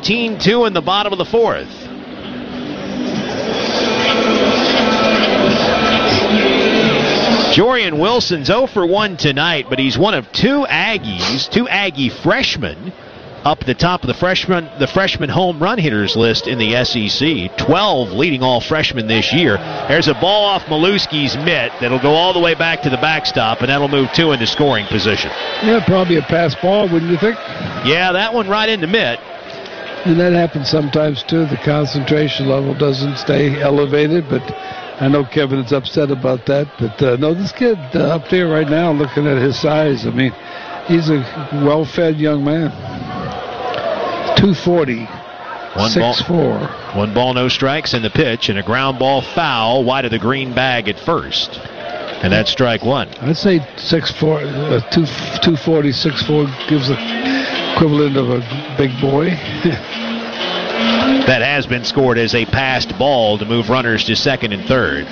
14-2 in the bottom of the fourth. Jorian Wilson's 0 for 1 tonight, but he's one of two Aggie freshmen up the top of the freshman home run hitters list in the SEC. 12 leading all freshmen this year. There's a ball off Maluski's mitt that'll go all the way back to the backstop, and that'll move two into scoring position. Yeah, probably a pass ball, wouldn't you think? Yeah, that one right into mitt. And that happens sometimes, too. The concentration level doesn't stay elevated, but I know Kevin is upset about that. But, no, this kid up there right now, looking at his size, I mean, he's a well-fed young man. 240, 6'4". One ball, no strikes, and the pitch, and a ground ball foul wide of the green bag at first. And that's strike one. I'd say 6'4", 240, 6'4" gives the equivalent of a big boy. That has been scored as a passed ball to move runners to second and third.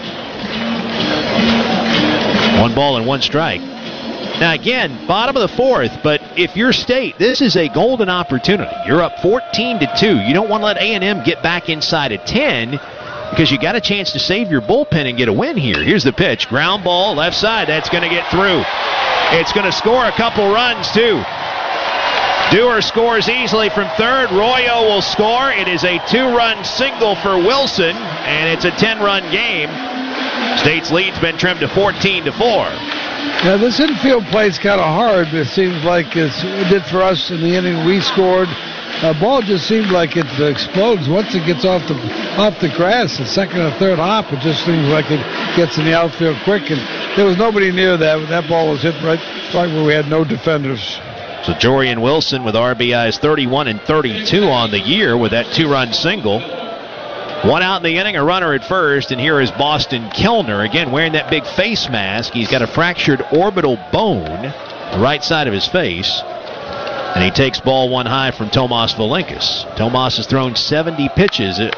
1 ball and 1 strike. Now again, bottom of the fourth, but if you're State, this is a golden opportunity. You're up 14-2. You don't want to let A&M get back inside of 10 because you got a chance to save your bullpen and get a win here. Here's the pitch. Ground ball, left side. That's going to get through. It's going to score a couple runs, too. Dewar scores easily from third. Royo will score. It is a 2-run single for Wilson, and it's a 10-run game. State's lead's been trimmed to 14-4. Now, this infield play's kind of hard. It seems like it did for us in the inning we scored. The ball just seems like it explodes once it gets off the grass. The second or third hop, it just seems like it gets in the outfield quick. And there was nobody near that. That ball was hit right where we had no defenders. So Jorian Wilson with RBIs 31 and 32 on the year with that 2-run single. 1 out in the inning, a runner at first, and here is Boston Kellner, again wearing that big face mask. He's got a fractured orbital bone, the right side of his face, and he takes ball 1 high from Tomas Valinkas. Tomas has thrown 70 pitches in 3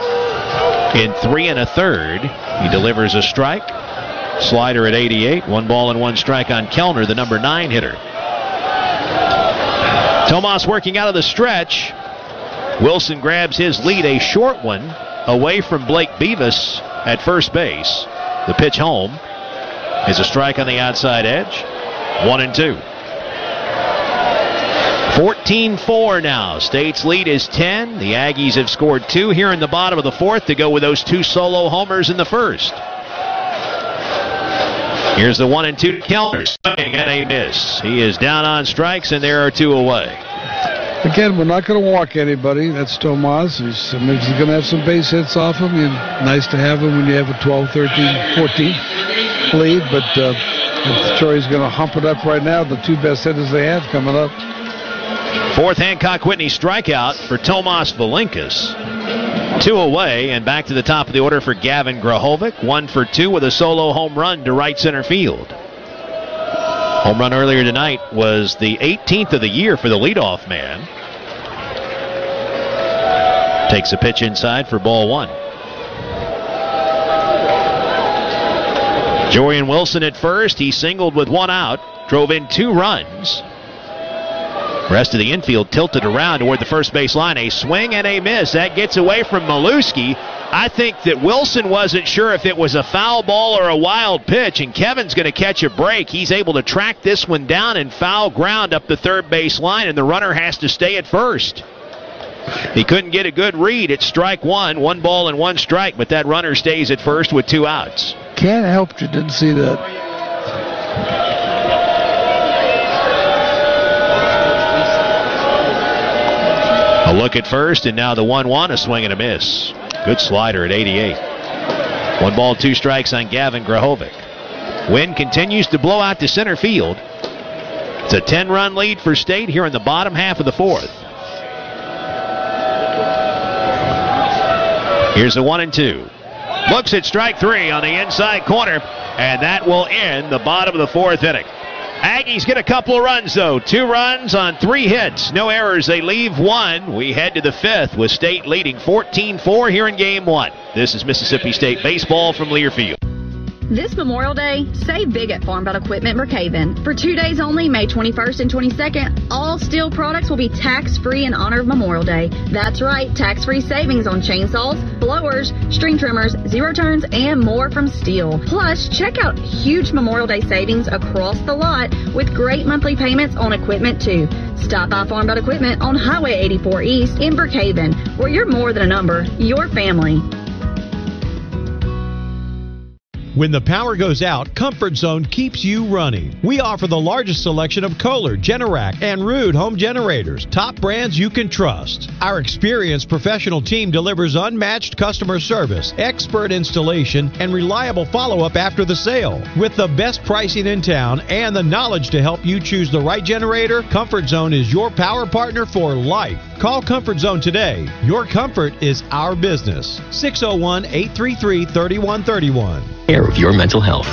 1/3. He delivers a strike, slider at 88, 1 ball and 1 strike on Kellner, the number 9 hitter. Tomas working out of the stretch. Wilson grabs his lead, a short one, away from Blake Beavis at first base. The pitch home is a strike on the outside edge. 1-2. 14-4 now. State's lead is 10. The Aggies have scored 2 here in the bottom of the fourth to go with those 2 solo homers in the first. Here's the 1-2 Kellner, swinging at a miss. He is down on strikes, and there are 2 away. Again, we're not going to walk anybody. That's Tomas. He's going to have some base hits off him. Nice to have him when you have a 12, 13, 14 lead. But I'm sure he's going to hump it up right now. The 2 best hitters they have coming up. Fourth Hancock Whitney strikeout for Tomas Valinkas. 2 away, and back to the top of the order for Gavin Grahovic. 1 for 2 with a solo home run to right center field. Home run earlier tonight was the 18th of the year for the leadoff man. Takes a pitch inside for ball 1. Jorian Wilson at first. He singled with 1 out. Drove in 2 runs. Rest of the infield tilted around toward the first base line. A swing and a miss. That gets away from Maluski. I think that Wilson wasn't sure if it was a foul ball or a wild pitch, and Kevin's going to catch a break. He's able to track this one down and foul ground up the third base line, and the runner has to stay at first. He couldn't get a good read. It's strike 1, 1 ball and 1 strike, but that runner stays at first with 2 outs. Can't help you didn't see that. A look at first, and now the 1-1, a swing and a miss. Good slider at 88. 1 ball, 2 strikes on Gavin Grahovic. Wind continues to blow out to center field. It's a 10-run lead for State here in the bottom half of the fourth. Here's a 1-2. Looks at strike 3 on the inside corner, and that will end the bottom of the fourth inning. Aggies get a couple of runs, though. 2 runs on 3 hits. No errors. They leave 1. We head to the 5th with State leading 14-4 here in Game 1. This is Mississippi State baseball from Learfield. This Memorial Day, save big at Farm Belt Equipment Brookhaven. For 2 days only, May 21st and 22nd, all steel products will be tax-free in honor of Memorial Day. That's right, tax-free savings on chainsaws, blowers, string trimmers, zero turns, and more from Steel. Plus, check out huge Memorial Day savings across the lot with great monthly payments on equipment too. Stop by Farm Belt Equipment on Highway 84 East in Brookhaven, where you're more than a number, you're family. When the power goes out, Comfort Zone keeps you running. We offer the largest selection of Kohler, Generac, and Rude home generators, top brands you can trust. Our experienced professional team delivers unmatched customer service, expert installation, and reliable follow-up after the sale. With the best pricing in town and the knowledge to help you choose the right generator, Comfort Zone is your power partner for life. Call Comfort Zone today. Your comfort is our business. 601-833-3131. Care of your mental health.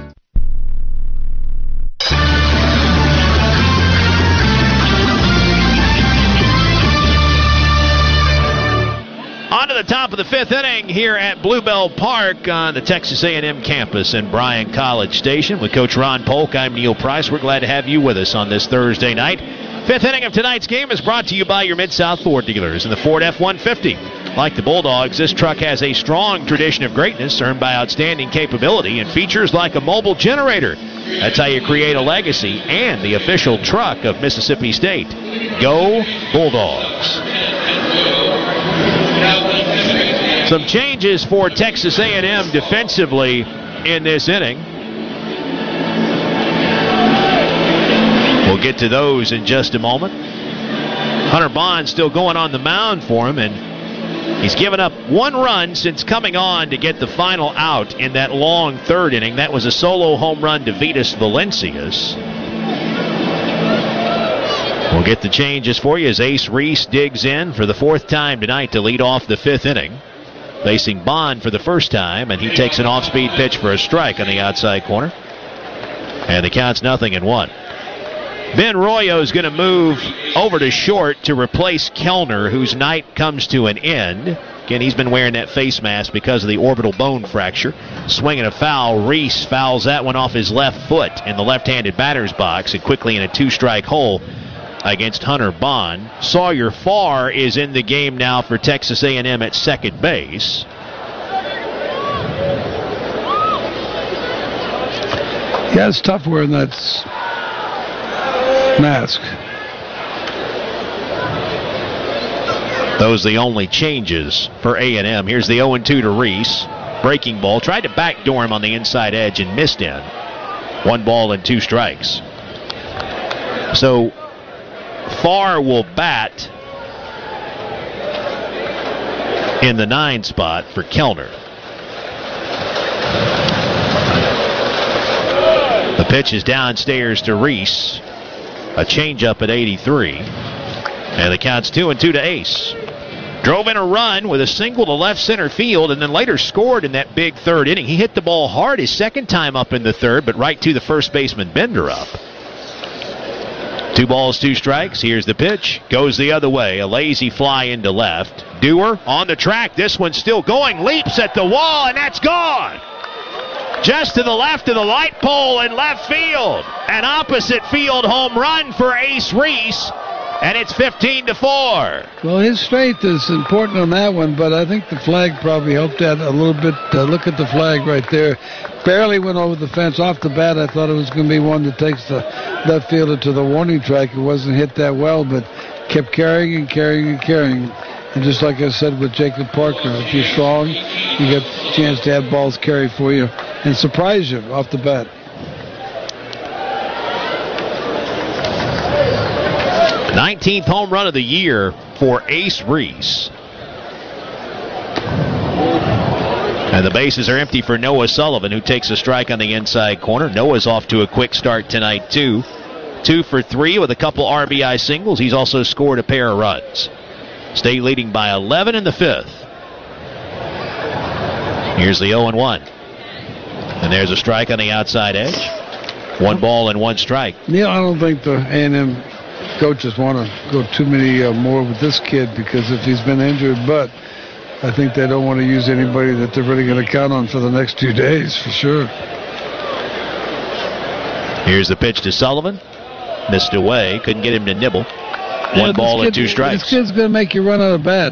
On to the top of the fifth inning here at Bluebell Park on the Texas A&M campus in Bryan College Station. With Coach Ron Polk, I'm Neil Price. We're glad to have you with us on this Thursday night. Fifth inning of tonight's game is brought to you by your Mid-South Ford dealers and the Ford F-150. Like the Bulldogs, this truck has a strong tradition of greatness earned by outstanding capability and features like a mobile generator. That's how you create a legacy and the official truck of Mississippi State. Go Bulldogs. Some changes for Texas A&M defensively in this inning. We'll get to those in just a moment. Hunter Bond still going on the mound for him, and he's given up one run since coming on to get the final out in that long third inning. That was a solo home run to Vitas Valencias. We'll get the changes for you as Ace Reese digs in for the fourth time tonight to lead off the fifth inning. Facing Bond for the first time, and he takes an off-speed pitch for a strike on the outside corner. And the count's 0-1. Ben Royo is going to move over to short to replace Kellner, whose night comes to an end. Again, he's been wearing that face mask because of the orbital bone fracture. Swinging a foul. Reese fouls that one off his left foot in the left-handed batter's box and quickly in a two-strike hole against Hunter Bond. Sawyer Farr is in the game now for Texas A&M at second base. Yeah, it's tough wearing that mask. Those are the only changes for A&M. Here's the 0-2 to Reese. Breaking ball. Tried to backdoor him on the inside edge and missed in. 1 ball and 2 strikes. So Farr will bat in the 9 spot for Kellner. The pitch is downstairs to Reese. A changeup at 83. And the count's 2-2 to Ace. Drove in a run with a single to left center field and then later scored in that big third inning. He hit the ball hard his second time up in the third, but right to the first baseman Bender up. 2 balls, 2 strikes. Here's the pitch. Goes the other way. A lazy fly into left. Dewar on the track. This one's still going. Leaps at the wall, and that's gone. Just to the left of the light pole in left field. An opposite field home run for Ace Reese, and it's 15-4. Well, his strength is important on that one, but I think the flag probably helped that a little bit. Look at the flag right there. Barely went over the fence. Off the bat, I thought it was going to be one that takes the left fielder to the warning track. It wasn't hit that well, but kept carrying and carrying and carrying. And just like I said with Jacob Parker, if you're strong, you get a chance to have balls carry for you and surprise you off the bat. '19th home run of the year for Ace Reese. And the bases are empty for Noah Sullivan, who takes a strike on the inside corner. Noah's off to a quick start tonight, too. 2 for 3 with a couple RBI singles. He's also scored a pair of runs. State leading by 11 in the 5th. Here's the 0-1. And there's a strike on the outside edge. 1 ball and 1 strike. Neil, I don't think the A&M coaches want to go too many more with this kid, because if he's been injured, but I think they don't want to use anybody that they're really going to count on for the next 2 days, for sure. Here's the pitch to Sullivan. Missed away. Couldn't get him to nibble. One ball and 2 strikes. This kid's going to make you run out of bat.